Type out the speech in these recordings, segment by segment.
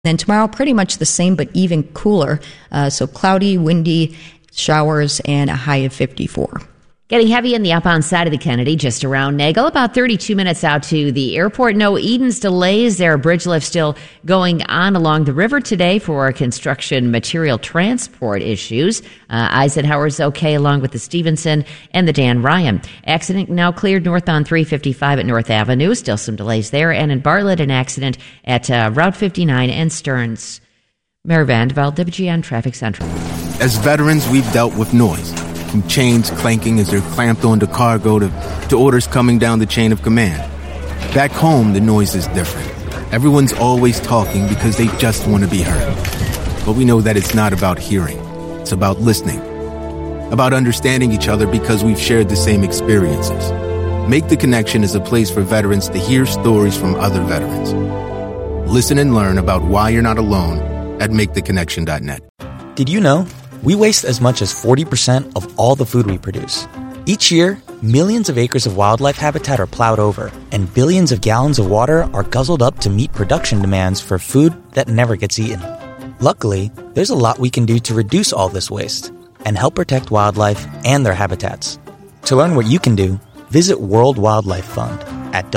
Then tomorrow, pretty much the same, but even cooler. So cloudy, windy, showers, and a high of 54. Getting heavy in the upbound side of the Kennedy, just around Nagel, about 32 minutes out to the airport. No Edens delays there. Bridge lift still going on along the river today for construction material transport issues. Eisenhower's okay along with the Stevenson and the Dan Ryan. Accident now cleared north on 355 at North Avenue. Still some delays there. And in Bartlett, an accident at Route 59 and Stearns. Mary Vandervelde, WGN Traffic Central. As veterans, we've dealt with noise. From chains clanking as they're clamped onto cargo to orders coming down the chain of command. Back home, the noise is different. Everyone's always talking because they just want to be heard. But we know that it's not about hearing. It's about listening. About understanding each other because we've shared the same experiences. Make the Connection is a place for veterans to hear stories from other veterans. Listen and learn about why you're not alone at maketheconnection.net. Did you know? We waste as much as 40% of all the food we produce. Each year, millions of acres of wildlife habitat are plowed over, and billions of gallons of water are guzzled up to meet production demands for food that never gets eaten. Luckily, there's a lot we can do to reduce all this waste and help protect wildlife and their habitats. To learn what you can do, visit World Wildlife Fund at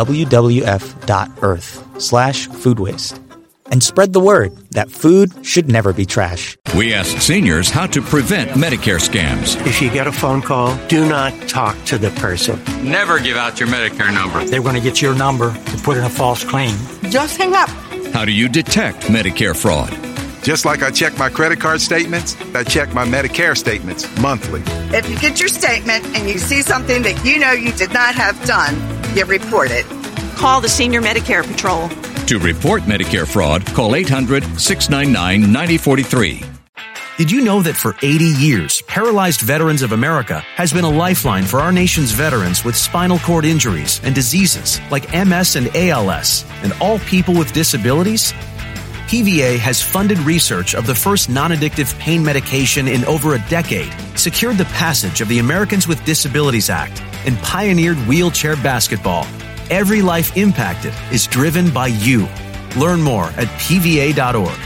wwf.earth/food waste. And spread the word that food should never be trash. We asked seniors how to prevent Medicare scams. If you get a phone call, do not talk to the person. Never give out your Medicare number. They're going to get your number to put in a false claim. Just hang up. How do you detect Medicare fraud? Just like I check my credit card statements, I check my Medicare statements monthly. If you get your statement and you see something that you know you did not have done, you report it. Call the Senior Medicare Patrol. To report Medicare fraud, call 800-699-9043. Did you know that for 80 years, Paralyzed Veterans of America has been a lifeline for our nation's veterans with spinal cord injuries and diseases like MS and ALS, and all people with disabilities? PVA has funded research of the first non-addictive pain medication in over a decade, secured the passage of the Americans with Disabilities Act, and pioneered wheelchair basketball. Every life impacted is driven by you. Learn more at pva.org.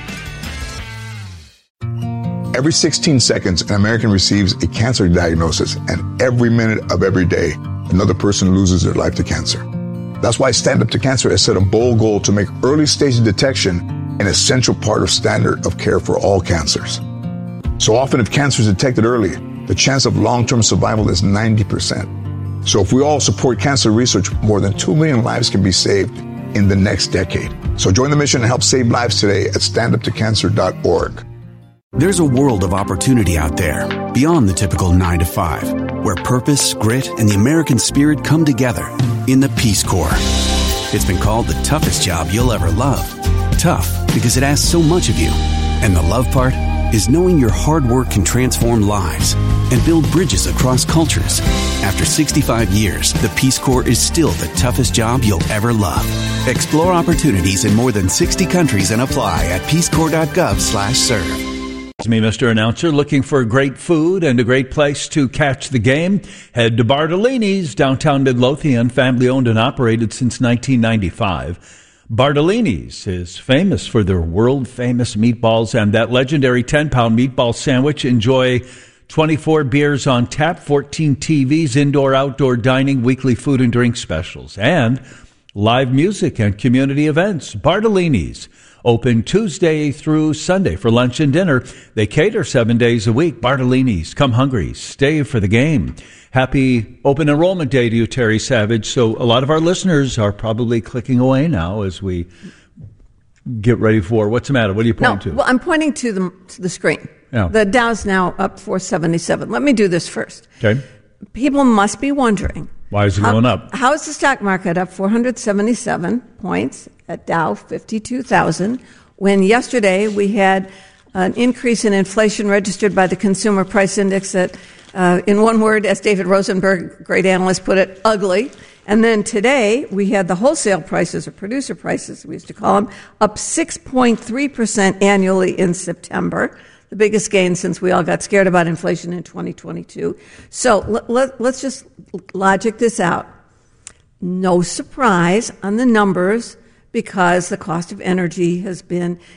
Every 16 seconds, an American receives a cancer diagnosis, and every minute of every day, another person loses their life to cancer. That's why Stand Up to Cancer has set a bold goal to make early stage detection an essential part of standard of care for all cancers. So often, if cancer is detected early, the chance of long-term survival is 90%. So if we all support cancer research, more than 2 million lives can be saved in the next decade. So join the mission and help save lives today at standuptocancer.org. There's a world of opportunity out there, beyond the typical 9 to 5, where purpose, grit, and the American spirit come together in the Peace Corps. It's been called the toughest job you'll ever love. Tough because it asks so much of you. And the love part is knowing your hard work can transform lives and build bridges across cultures. After 65 years, the Peace Corps is still the toughest job you'll ever love. Explore opportunities in more than 60 countries and apply at peacecorps.gov/serve. It's me, Mr. Announcer, looking for great food and a great place to catch the game. Head to Bartolini's, downtown Midlothian, family-owned and operated since 1995. Bartolini's is famous for their world-famous meatballs and that legendary 10-pound meatball sandwich. Enjoy 24 beers on tap, 14 TVs, indoor-outdoor dining, weekly food and drink specials, and live music and community events. Bartolini's, open Tuesday through Sunday for lunch and dinner. They cater 7 days a week. Bartolini's, come hungry, stay for the game. Happy open enrollment day to you, Terry Savage. So a lot of our listeners are probably clicking away now as we get ready for, what's the matter? What are you pointing to? Well, I'm pointing to the screen. Yeah. The Dow's now up 477. Let me do this first. Okay. People must be wondering. Why is it going up? How is the stock market up 477 points at Dow 52,000 when yesterday we had an increase in inflation registered by the Consumer Price Index that, in one word, as David Rosenberg, great analyst, put it, ugly. And then today we had the wholesale prices, or producer prices, we used to call them, up 6.3% annually in September. The biggest gain since we all got scared about inflation in 2022. So let's just logic this out. No surprise on the numbers because the cost of energy has been